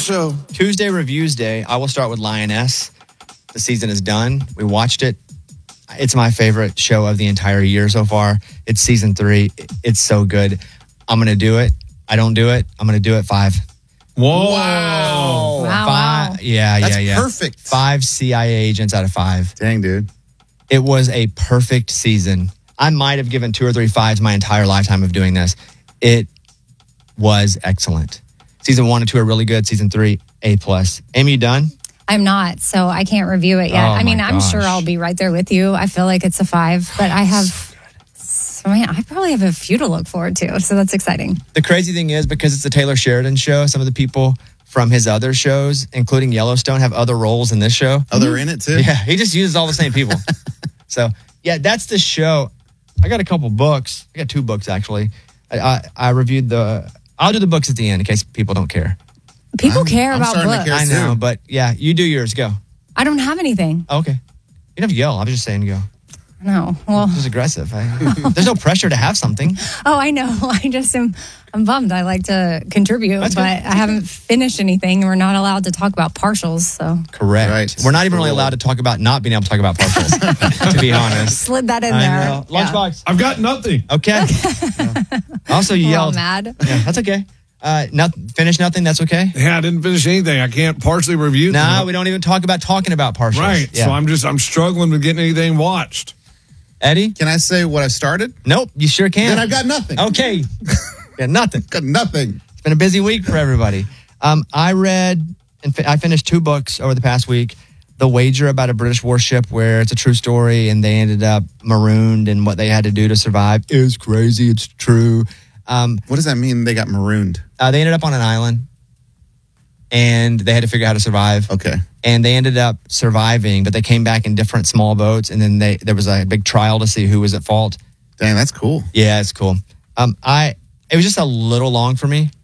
show. Tuesday Reviews Day. I will start with Lioness. The season is done. We watched it. It's my favorite show of the entire year so far. It's season 3. It's so good. I'm going to do it. I don't do it. I'm going to do it 5. Whoa. Wow. Yeah. That's perfect. 5 CIA agents out of 5. Dang, dude. It was a perfect season. I might have given 2 or 3 5s my entire lifetime of doing this. It was excellent. Season 1 and 2 are really good. Season 3, A+. Amy, you done? I'm not, so I can't review it yet. Oh, I mean, my I'm sure gosh. I'll be right there with you. I feel like it's a 5, but I have... So, man, I probably have a few to look forward to, so that's exciting. The crazy thing is, because it's a Taylor Sheridan show, some of the people from his other shows, including Yellowstone, have other roles in this show. Oh, they're in it too? Yeah, he just uses all the same people. So, yeah, that's the show. I got a couple books. I got 2 books, actually. I reviewed the... I'll do the books at the end in case people don't care. People care I'm about starting to books. care. I know, but yeah, you do yours. Go. I don't have anything. Oh, okay. You don't have to yell. I was just saying go. No. Well, This is aggressive. There's no pressure to have something. oh, I know. I'm bummed. I like to contribute, That's but good. I haven't finished anything. We're not allowed to talk about partials, so Correct. Right. We're not even really allowed to talk about not being able to talk about partials, to be honest. slid that in I there. know. Lunchbox. I've got nothing. Okay. Also, you Yeah. yelled. Mad. Yeah, that's okay. Finish nothing. That's okay. Yeah, I didn't finish anything. I can't partially review. No, we don't even talk about talking about partials. Right. Yeah. So I'm struggling with getting anything watched. Eddie? Can I say what I started? Nope. You sure can. Then I've got nothing. Okay. Yeah, nothing. Got nothing. It's been a busy week for everybody. I read and I finished 2 books over the past week. The Wager, about a British warship where it's a true story and they ended up marooned, and what they had to do to survive is crazy. It's true. What does that mean? They got marooned. They ended up on an island and they had to figure out how to survive. Okay. And they ended up surviving, but they came back in different small boats, and then there was a big trial to see who was at fault. Dang, that's cool. Yeah, it's cool. It was just a little long for me.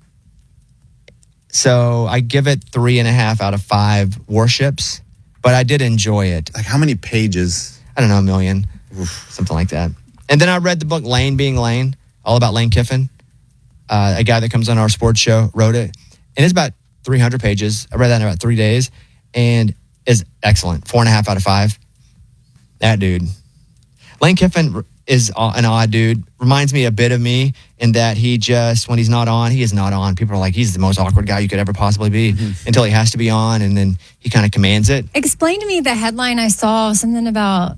So I give it 3.5 out of 5 warships, but I did enjoy it. Like how many pages? I don't know, 1 million, something like that. And then I read the book Lane Being Lane, all about Lane Kiffin. A guy that comes on our sports show wrote it. And it's about 300 pages. I read that in about 3 days and is excellent. 4.5 out of 5. That dude. Lane Kiffin is an odd dude. Reminds me a bit of me in that he just, when he's not on, he is not on. People are like, he's the most awkward guy you could ever possibly be until he has to be on, and then he kind of commands it. Explain to me the headline I saw, something about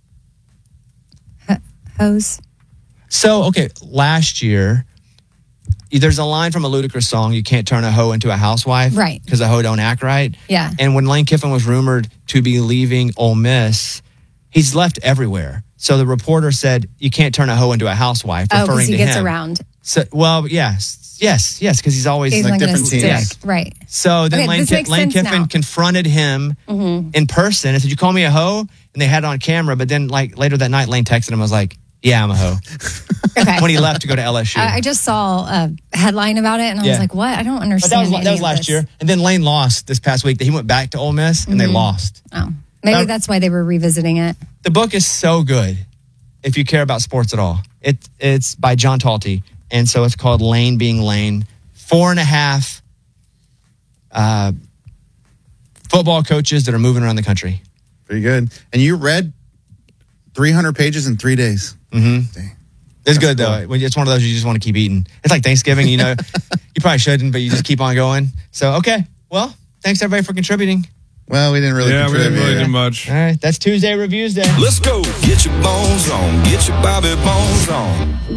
hose. So, okay, last year, there's a line from a Ludacris song, you can't turn a hoe into a housewife. Right. Because a hoe don't act right. Yeah. And when Lane Kiffin was rumored to be leaving Ole Miss, he's left everywhere. So the reporter said, you can't turn a hoe into a housewife, Oh, referring because he to gets him. around. So, well, yes, because he's always He's like not gonna different stick. teams. Right. So then Okay, this makes Lane sense Kiffin now. confronted him in person and said, you call me a hoe? And they had it on camera. But then like later that night, Lane texted him and was like, yeah, I'm a hoe. Okay. When he left to go to LSU. I just saw a headline about it, and I Yeah. was like, what? I don't But understand. that was last year. And then Lane lost this past week. He went back to Ole Miss and they lost. Oh, maybe that's why they were revisiting it. The book is so good if you care about sports at all. It's by John Talty. And so it's called Lane Being Lane. 4.5 football coaches that are moving around the country. Pretty good. And you read 300 pages in 3 days. Mm-hmm. Dang. It's good, though. It's one of those you just want to keep eating. It's like Thanksgiving, you know. You probably shouldn't, but you just keep on going. So, okay. Well, thanks, everybody, for contributing. Well, we didn't really We contribute. didn't really do much. All right. That's Tuesday Reviews Day. Let's go. Get your bones on. Get your Bobby Bones on.